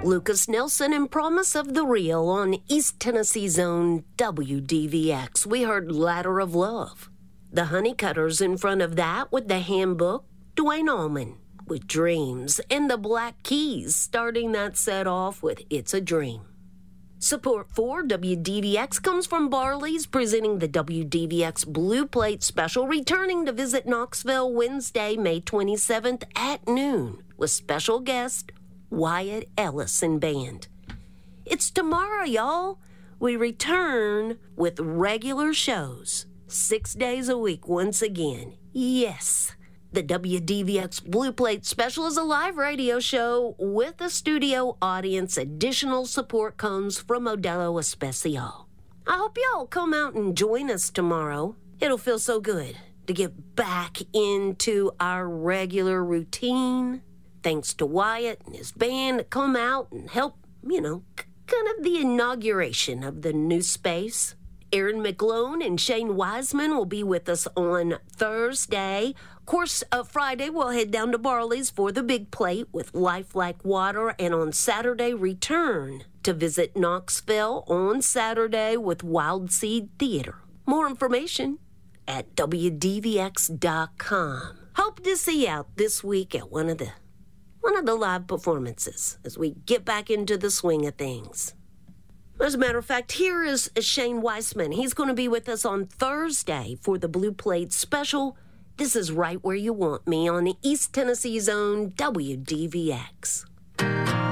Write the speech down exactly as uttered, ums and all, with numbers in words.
Lucas Nelson and Promise of the Real on East Tennessee's own W D V X. We heard Ladder of Love. The Honeycutters in front of that with The Handbook. Dwayne Allman with Dreams. And the Black Keys starting that set off with It's a Dream. Support for W D V X comes from Barley's, presenting the W D V X Blue Plate Special, returning to visit Knoxville Wednesday, May twenty-seventh at noon with special guest Wyatt Ellis and Band. It's tomorrow, y'all. We return with regular shows, six days a week once again. Yes. The W D V X Blue Plate Special is a live radio show with a studio audience. Additional support comes from Modelo Especial. I hope y'all come out and join us tomorrow. It'll feel so good to get back into our regular routine. Thanks to Wyatt and his band to come out and help, you know, c- kind of the inauguration of the new space. Aaron McGlone and Shane Wiseman will be with us on Thursday. Of course, uh, Friday we'll head down to Barley's for the big plate with Life Like Water. And on Saturday, return to visit Knoxville on Saturday with Wild Seed Theater. More information at W D V X dot com. Hope to see you out this week at one of the one of the live performances as we get back into the swing of things. As a matter of fact, here is Shane Weissman. He's going to be with us on Thursday for the Blue Plate Special. This is Right Where You Want Me on East Tennessee's own W D V X.